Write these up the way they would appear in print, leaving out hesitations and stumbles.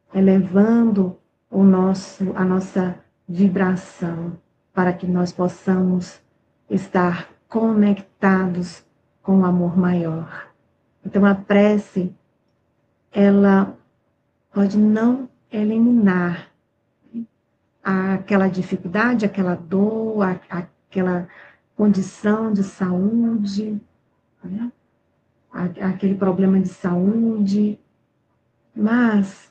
elevando a nossa vibração, para que nós possamos estar conectados com o amor maior. Então, a prece, ela pode não eliminar aquela dificuldade, aquela dor, aquela condição de saúde, né? Aquele problema de saúde, mas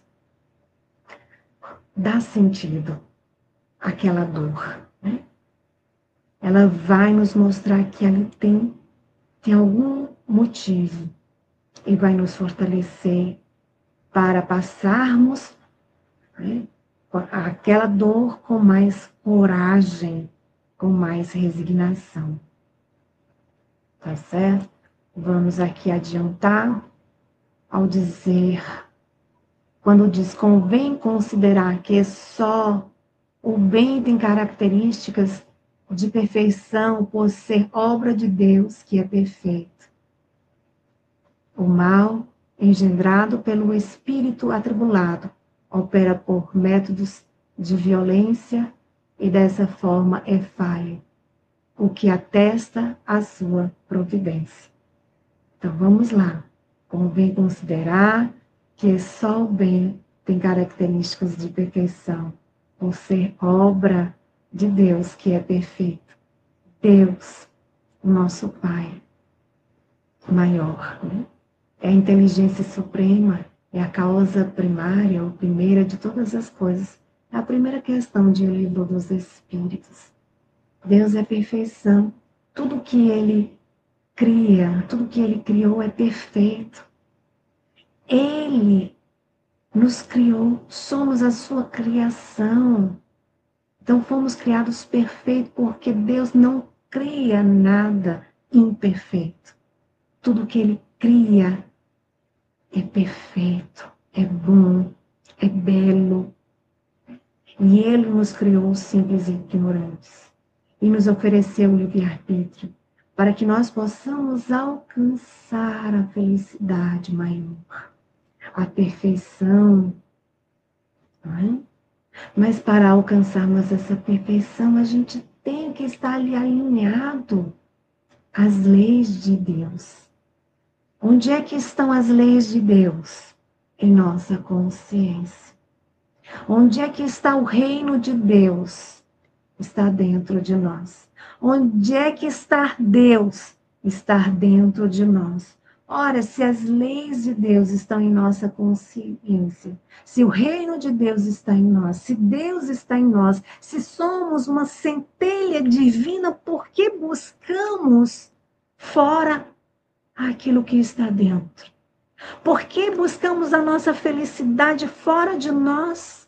dá sentido àquela dor, né? Ela vai nos mostrar que ali tem algum motivo e vai nos fortalecer para passarmos, né, aquela dor com mais coragem, com mais resignação. Tá certo? Vamos aqui adiantar ao dizer, quando diz convém considerar que só o bem tem características de perfeição por ser obra de Deus que é perfeito. O mal, engendrado pelo espírito atribulado, opera por métodos de violência e dessa forma é falho, o que atesta a sua providência. Então vamos lá. Convém considerar que só o bem tem características de perfeição, por ser obra de Deus que é perfeito. Deus, o nosso Pai maior, né? É a inteligência suprema, é a causa primária ou primeira de todas as coisas. É a primeira questão de O Livro dos Espíritos. Deus é perfeição. Tudo que Ele cria, tudo que Ele criou é perfeito. Ele nos criou, somos a sua criação. Então fomos criados perfeitos porque Deus não cria nada imperfeito. Tudo que Ele cria é perfeito, é bom, é belo. E Ele nos criou simples e ignorantes. E nos ofereceu o livre-arbítrio para que nós possamos alcançar a felicidade maior, a perfeição. Não é? Mas para alcançarmos essa perfeição, a gente tem que estar ali alinhado às leis de Deus. Onde é que estão as leis de Deus? Em nossa consciência. Onde é que está o reino de Deus? Está dentro de nós. Onde é que está Deus? Está dentro de nós. Ora, se as leis de Deus estão em nossa consciência, se o reino de Deus está em nós, se Deus está em nós, se somos uma centelha divina, por que buscamos fora aquilo que está dentro? Por que buscamos a nossa felicidade fora de nós,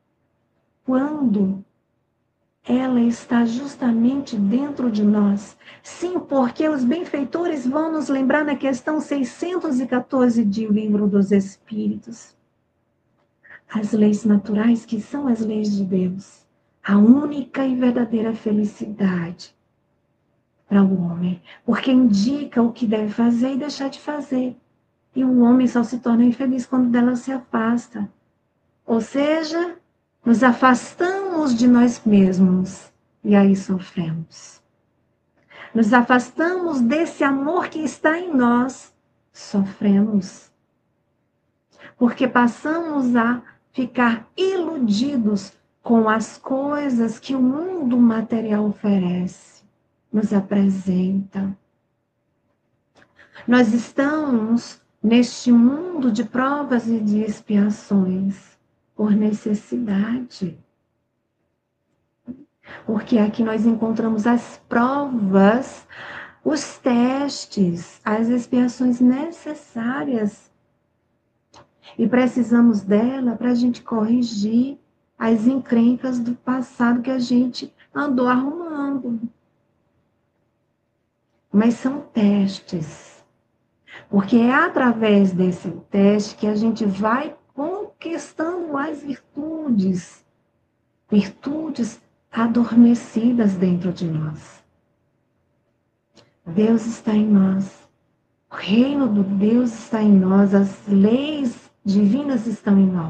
quando ela está justamente dentro de nós? Sim, porque os benfeitores vão nos lembrar na questão 614 de O Livro dos Espíritos. As leis naturais, que são as leis de Deus, a única e verdadeira felicidade para o homem, porque indica o que deve fazer e deixar de fazer. E o homem só se torna infeliz quando dela se afasta. Ou seja, nos afastamos de nós mesmos e aí sofremos. Nos afastamos desse amor que está em nós, sofremos. Porque passamos a ficar iludidos com as coisas que o mundo material oferece, nos apresenta. Nós estamos neste mundo de provas e de expiações, por necessidade. Porque aqui nós encontramos as provas, os testes, as expiações necessárias. E precisamos dela para a gente corrigir as encrencas do passado que a gente andou arrumando. Mas são testes. Porque é através desse teste que a gente vai conquistando as virtudes. Virtudes adormecidas dentro de nós. Deus está em nós. O reino do Deus está em nós. As leis divinas estão em nós.